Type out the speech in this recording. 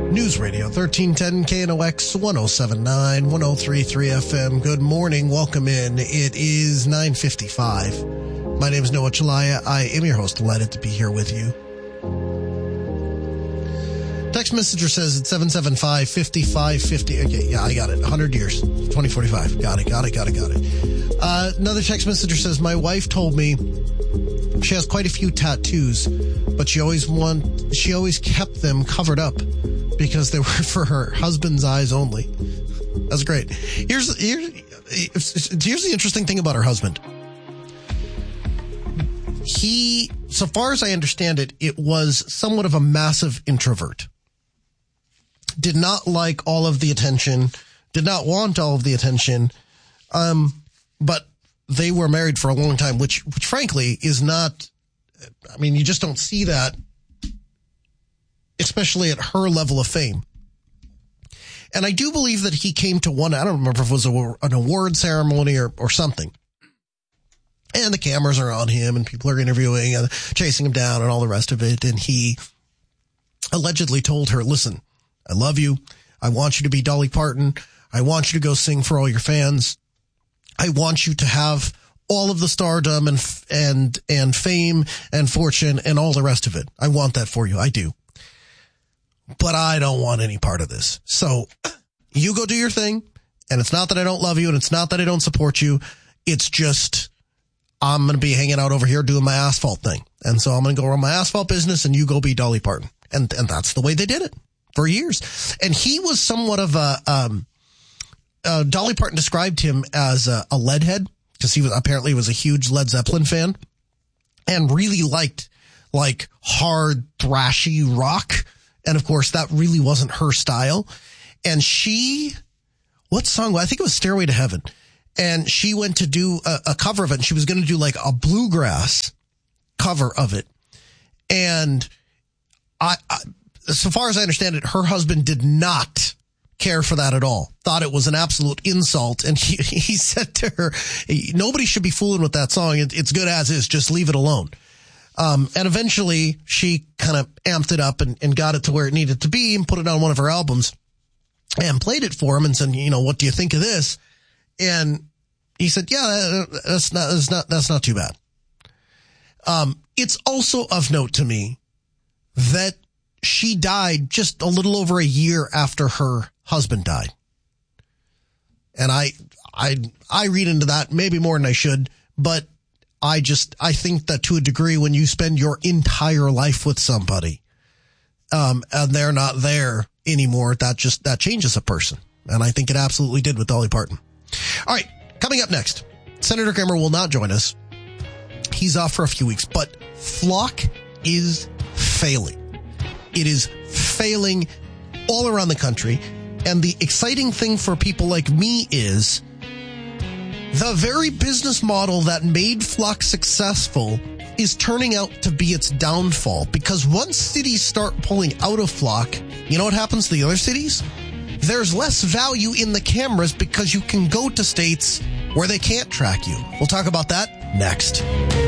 News Radio 1310 KNOX 1079 1033 FM. Good morning. Welcome in. It is 9:55. My name is Noah Chalaya. I am your host. Delighted to be here with you. Text messenger says it's 775-5550. Okay, yeah, I got it. 100 years. 2045. Got it. Another text messenger says, my wife told me she has quite a few tattoos, but she always kept them covered up because they were for her husband's eyes only. That's great. Here's the interesting thing about her husband. He, so far as I understand it, it was somewhat of a massive introvert. Did not like all of the attention, did not want all of the attention, but they were married for a long time, which frankly is not, I mean, you just don't see that, especially at her level of fame. And I do believe that he came to one, I don't remember if it was an award ceremony or something. And the cameras are on him and people are interviewing and chasing him down and all the rest of it. And he allegedly told her, listen, I love you. I want you to be Dolly Parton. I want you to go sing for all your fans. I want you to have all of the stardom and fame and fortune and all the rest of it. I want that for you. I do. But I don't want any part of this. So you go do your thing. And it's not that I don't love you and it's not that I don't support you. It's just I'm going to be hanging out over here doing my asphalt thing. And so I'm going to go run my asphalt business and you go be Dolly Parton. And that's the way they did it for years. And he was somewhat of Dolly Parton described him as a leadhead because he was apparently a huge Led Zeppelin fan and really liked like hard thrashy rock. And of course that really wasn't her style. And what song? I think it was Stairway to Heaven. And she went to do a cover of it. And she was going to do like a bluegrass cover of it. And so far as I understand it, her husband did not care for that at all. Thought it was an absolute insult. And he said to her, nobody should be fooling with that song. It's good as is. Just leave it alone. And eventually she kind of amped it up and got it to where it needed to be and put it on one of her albums and played it for him and said, what do you think of this? And he said, yeah, that's not too bad. It's also of note to me that she died just a little over a year after her husband died. And I read into that maybe more than I should, but I think that to a degree when you spend your entire life with somebody, and they're not there anymore, that changes a person. And I think it absolutely did with Dolly Parton. All right. Coming up next, Senator Cramer will not join us. He's off for a few weeks, but Flock is failing. It is failing all around the country. And the exciting thing for people like me is the very business model that made Flock successful is turning out to be its downfall. Because once cities start pulling out of Flock, you know what happens to the other cities? There's less value in the cameras because you can go to states where they can't track you. We'll talk about that next.